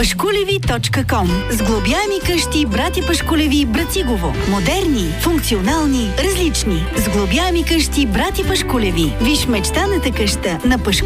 Пашкулеви.com. Сглобяеми къщи братя Пашкулеви, Брацигово. Модерни, функционални, различни. Сглобяеми къщи братя Пашкулеви. Виж мечтаната къща на Пашкулеви.